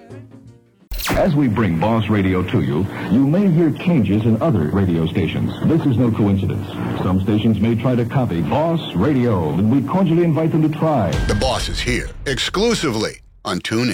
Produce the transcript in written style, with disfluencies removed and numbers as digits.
As we bring Boss Radio to you, you may hear changes in other radio stations. This is no coincidence. Some stations may try to copy Boss Radio, and we cordially invite them to try. The Boss is here, exclusively on TuneIn.